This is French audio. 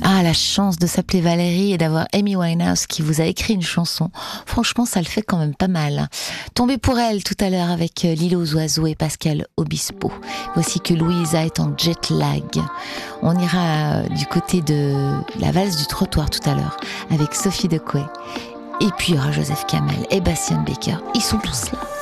Ah, la chance de s'appeler Valérie et d'avoir Amy Winehouse qui vous a écrit une chanson. Franchement, ça le fait quand même pas mal. Tombé pour elle tout à l'heure avec Lilo aux oiseaux et Pascal Obispo. Voici que Louisa est en jet lag. On ira du côté de la valse du trottoir tout à l'heure avec Sophie Dequet. Et puis il y aura Joseph Kamel et Bastien Baker. Ils sont tous là.